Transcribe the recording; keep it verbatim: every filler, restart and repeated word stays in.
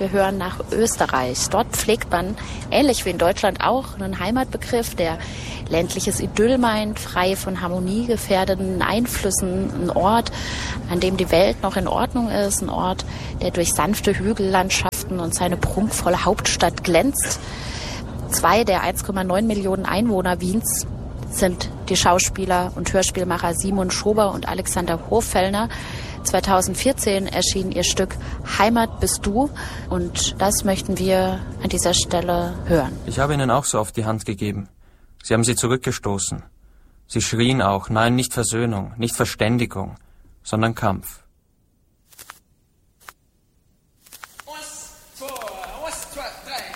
Wir hören nach Österreich. Dort pflegt man, ähnlich wie in Deutschland auch, einen Heimatbegriff, der ländliches Idyll meint, frei von harmoniegefährdenden Einflüssen, ein Ort, an dem die Welt noch in Ordnung ist, ein Ort, der durch sanfte Hügellandschaften und seine prunkvolle Hauptstadt glänzt. Zwei der eins Komma neun Millionen Einwohner Wiens sind die Schauspieler und Hörspielmacher Simon Schober und Alexander Hofellner. zweitausendvierzehn erschien ihr Stück Heimat bist du und das möchten wir an dieser Stelle hören. Ich habe ihnen auch so oft die Hand gegeben. Sie haben sie zurückgestoßen. Sie schrien auch, nein, nicht Versöhnung, nicht Verständigung, sondern Kampf.